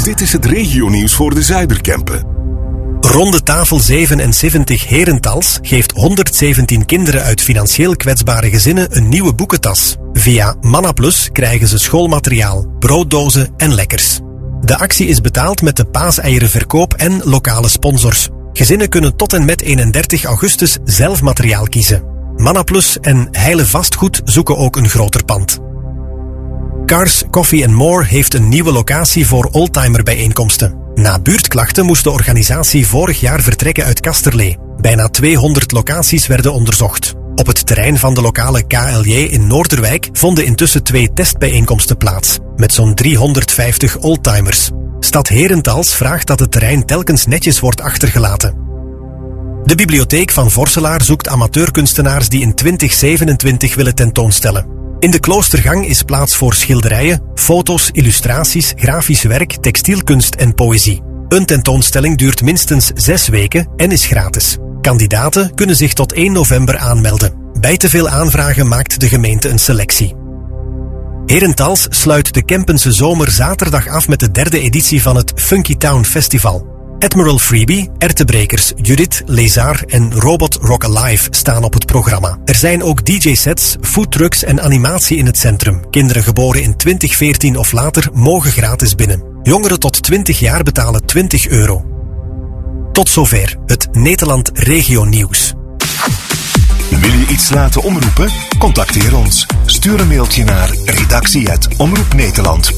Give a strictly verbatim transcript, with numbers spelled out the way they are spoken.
Dit is het regionieuws voor de Zuiderkempen. Ronde tafel zevenenzeventig Herentals geeft honderdzeventien kinderen uit financieel kwetsbare gezinnen een nieuwe boekentas. Via MannaPlus krijgen ze schoolmateriaal, brooddozen en lekkers. De actie is betaald met de paaseierenverkoop en lokale sponsors. Gezinnen kunnen tot en met eenendertig augustus zelf materiaal kiezen. MannaPlus en Heile Vastgoed zoeken ook een groter pand. Cars Coffee and More heeft een nieuwe locatie voor oldtimerbijeenkomsten. Na buurtklachten moest de organisatie vorig jaar vertrekken uit Kasterlee. Bijna tweehonderd locaties werden onderzocht. Op het terrein van de lokale K L J in Noorderwijk vonden intussen twee testbijeenkomsten plaats, met zo'n driehonderdvijftig oldtimers. Stad Herentals vraagt dat het terrein telkens netjes wordt achtergelaten. De bibliotheek van Vorselaar zoekt amateurkunstenaars die in twintig zevenentwintig willen tentoonstellen. In de Kloostergang is plaats voor schilderijen, foto's, illustraties, grafisch werk, textielkunst en poëzie. Een tentoonstelling duurt minstens zes weken en is gratis. Kandidaten kunnen zich tot één november aanmelden. Bij te veel aanvragen maakt de gemeente een selectie. Herentals sluit de Kempense zomer zaterdag af met de derde editie van het Funky Town Festival. Admiral Freebie, Ertebrekers, Judith, Lézard en Robot Rock Alive staan op het programma. Er zijn ook D J-sets, foodtrucks en animatie in het centrum. Kinderen geboren in twintig veertien of later mogen gratis binnen. Jongeren tot twintig jaar betalen twintig euro. Tot zover het Nederland Regio Nieuws. Wil je iets laten omroepen? Contacteer ons. Stuur een mailtje naar redactie apenstaartje omroep nederland